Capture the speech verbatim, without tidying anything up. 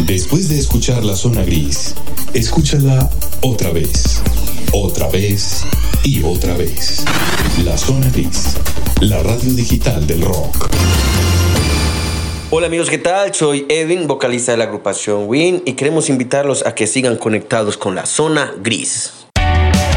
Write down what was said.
Después de escuchar La Zona Gris, escúchala otra vez, otra vez y otra vez. La Zona Gris, la radio digital del rock. Hola amigos, ¿qué tal? Soy Edwin, vocalista de la agrupación Win, y queremos invitarlos a que sigan conectados con La Zona Gris.